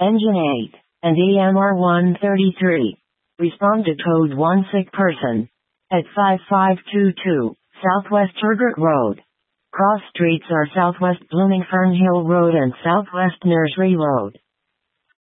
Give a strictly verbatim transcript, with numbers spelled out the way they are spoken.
Engine eight, and E M R one thirty-three. Respond to code one sick person. At five five two two, Southwest Turgott Road. Cross streets are Southwest Blooming Fern Hill Road and Southwest Nursery Road.